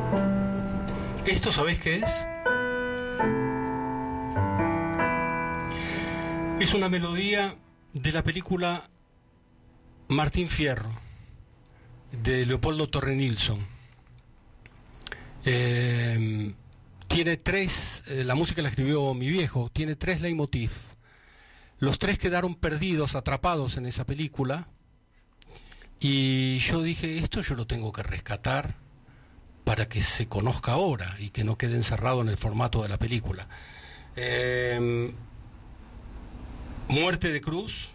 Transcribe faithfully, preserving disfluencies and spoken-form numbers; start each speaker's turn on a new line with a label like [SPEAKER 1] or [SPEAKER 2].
[SPEAKER 1] ¿Esto sabés qué es? Es una melodía de la película Martín Fierro, de Leopoldo Torre Nilsson. Eh, tiene tres, eh, la música la escribió mi viejo, tiene tres leitmotiv. Los tres quedaron perdidos, atrapados en esa película, y yo dije, esto yo lo tengo que rescatar para que se conozca ahora y que no quede encerrado en el formato de la película. Eh, Muerte de Cruz,